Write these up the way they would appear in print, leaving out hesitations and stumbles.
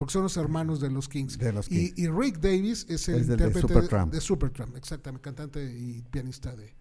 porque son los hermanos de los Kings. De los Kings. Y Rick Davies es el intérprete de Supertramp, exactamente, cantante y pianista de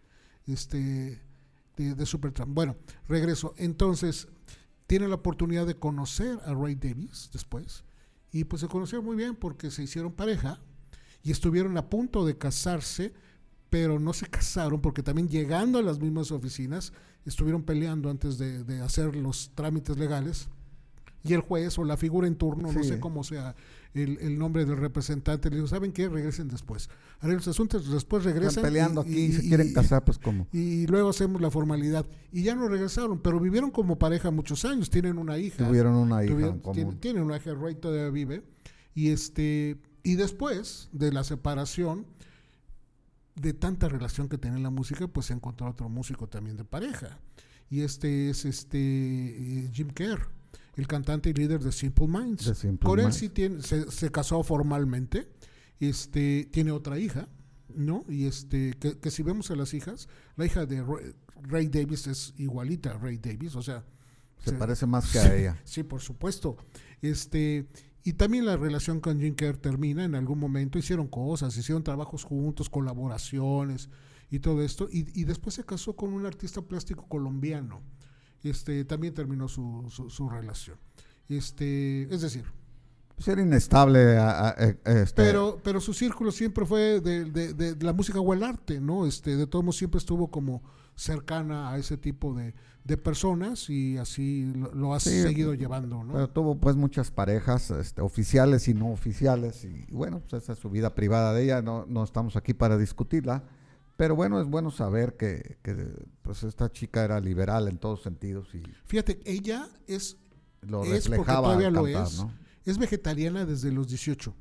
Supertramp. Bueno, regreso. Entonces, tiene la oportunidad de conocer a Ray Davies después, y pues se conocieron muy bien porque se hicieron pareja y estuvieron a punto de casarse, pero no se casaron porque también llegando a las mismas oficinas estuvieron peleando antes de hacer los trámites legales, y el juez o la figura en turno, no sé cómo sea el nombre del representante, le dijo, ¿saben qué? Regresen después. Haré los asuntos, después regresan. Están peleando aquí y se quieren casar, pues ¿cómo? Y luego hacemos la formalidad. Y ya no regresaron, pero vivieron como pareja muchos años, tienen una hija. Tuvieron una hija en común. Tienen una hija, Ray todavía vive. Y después de la separación, de tanta relación que tenía en la música, pues se encontró otro músico también de pareja. Y es Jim Kerr, el cantante y líder de Simple Minds. Con él sí se casó formalmente, tiene otra hija, ¿no? Y que si vemos a las hijas, la hija de Ray Davies es igualita a Ray Davies, o sea, se parece más que a ella. Sí, por supuesto. Y también la relación con Jim Kerr termina en algún momento, hicieron cosas, hicieron trabajos juntos, colaboraciones y todo esto, y después se casó con un artista plástico colombiano. También terminó su relación. Es decir, pues era inestable. Pero su círculo siempre fue de la música o el arte, ¿no? De todos modos siempre estuvo como cercana a ese tipo de personas, y así lo ha seguido llevando, ¿no? Pero tuvo pues muchas parejas, oficiales y no oficiales, y bueno, pues esa es su vida privada de ella, no estamos aquí para discutirla. Pero bueno, es bueno saber que pues esta chica era liberal en todos sentidos. Y fíjate, ella es reflejaba porque todavía al lo cantar, ¿no? Es vegetariana desde los 18.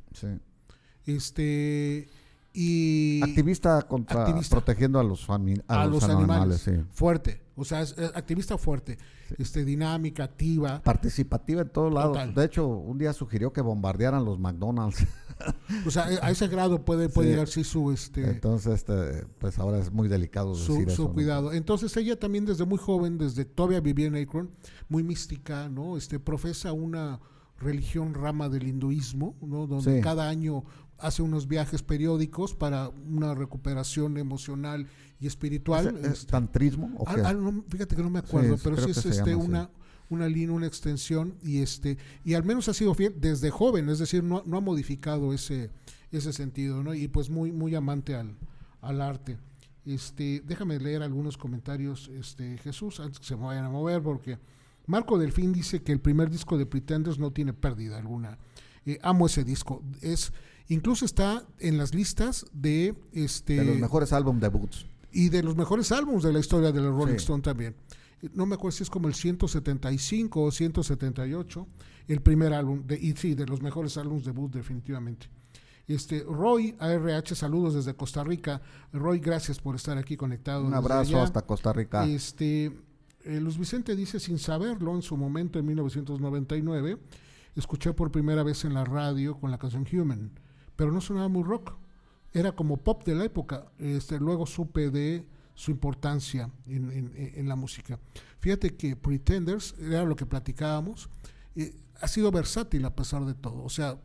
Sí. Y activista protegiendo a los animales, sí. Fuerte, o sea, es activista fuerte, sí. Dinámica, activa, participativa en todos lados. Total. De hecho, un día sugirió que bombardearan los McDonald's. O sea, a ese grado puede llegar sí su Entonces, pues ahora es muy delicado decir eso, su cuidado. ¿no? Entonces ella también desde muy joven, desde todavía vivía en Akron, muy mística, ¿no? Profesa una religión rama del hinduismo, ¿no? Donde cada año hace unos viajes periódicos para una recuperación emocional y espiritual. ¿Es tantrismo? ¿O qué? No, fíjate que no me acuerdo, pero sí es una línea, una extensión, y al menos ha sido fiel desde joven, es decir, no ha modificado ese sentido, ¿no? Y pues muy, muy amante al arte. Déjame leer algunos comentarios, Jesús, antes que se me vayan a mover, porque Marco Delfín dice que el primer disco de Pretenders no tiene pérdida alguna. Amo ese disco. Incluso está en las listas de los mejores álbum debuts. Y de los mejores álbumes de la historia de los Rolling Stone también. No me acuerdo si es como el 175 o 178, el primer álbum, de los mejores álbumes debut definitivamente. Roy ARH, saludos desde Costa Rica. Roy, gracias por estar aquí conectado. Un abrazo hasta Costa Rica. Luis Vicente dice, sin saberlo, en su momento, en 1999, escuché por primera vez en la radio con la canción Human, pero no sonaba muy rock, era como pop de la época. Luego supe de su importancia en la música. Fíjate que Pretenders, era lo que platicábamos, ha sido versátil a pesar de todo. O sea,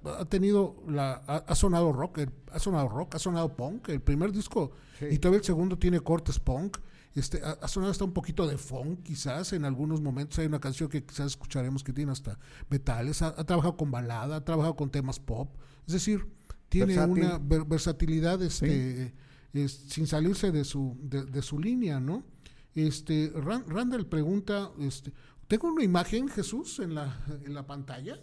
ha sonado rock, ha sonado punk, el primer disco, y todavía el segundo tiene cortes punk. Ha sonado hasta un poquito de funk, quizás en algunos momentos. Hay una canción que quizás escucharemos que tiene hasta metales, ha trabajado con balada, ha trabajado con temas pop, es decir, tiene una versatilidad sin salirse de su línea, ¿no? Randall pregunta, ¿tengo una imagen, Jesús, en la pantalla?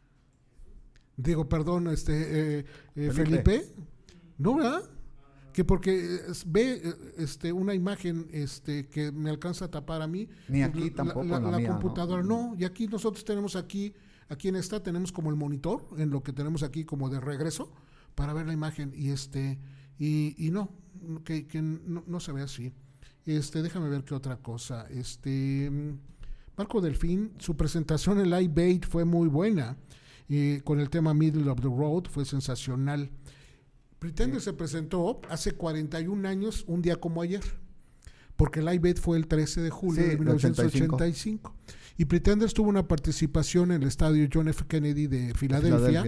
Digo, perdón, Felipe, ¿no, verdad? Que porque ve una imagen que me alcanza a tapar a mí. Ni aquí tampoco la mía, computadora, ¿no? Y aquí nosotros tenemos aquí en esta tenemos como el monitor, en lo que tenemos aquí como de regreso, para ver la imagen, y no, que no se ve así. Déjame ver qué otra cosa. Marco Delfín, su presentación en Live Aid fue muy buena, con el tema Middle of the Road, fue sensacional. Pretender se presentó hace 41 años, un día como ayer, porque Live Aid fue el 13 de julio Sí, de 1985. Y Pretenders tuvo una participación en el estadio John F. Kennedy de Filadelfia